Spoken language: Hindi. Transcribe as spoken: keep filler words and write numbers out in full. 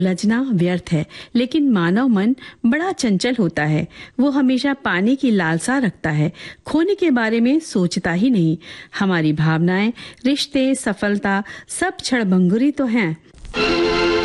उलझना व्यर्थ है, लेकिन मानव मन बड़ा चंचल होता है। वो हमेशा पाने की लालसा रखता है, खोने के बारे में सोचता ही नहीं। हमारी भावनाएं, रिश्ते, सफलता सब क्षणभंगुरी तो हैं।